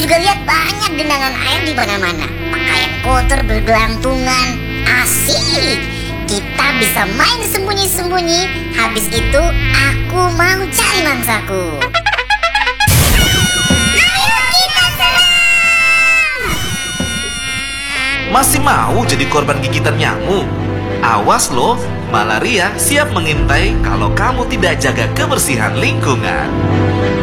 juga lihat banyak genangan air di mana-mana. Pakaian kotor bergelantungan. Asik. Kita bisa main sembunyi-sembunyi. Habis itu aku mau cari mangsaku. Ayo kita serang! Masih mau jadi korban gigitan nyamuk? Awas loh, malaria siap mengintai kalau kamu tidak jaga kebersihan lingkungan.